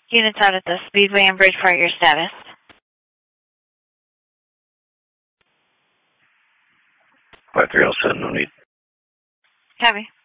Units out at the Speedway and Bridgeport, your status. 5307, no need. Copy.